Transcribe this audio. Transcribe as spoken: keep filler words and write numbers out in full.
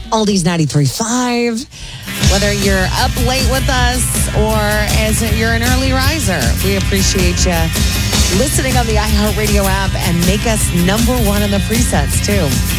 Oldies ninety-three point five. Whether you're up late with us or as you're an early riser, we appreciate you listening on the iHeartRadio app and make us number one in the presets, too.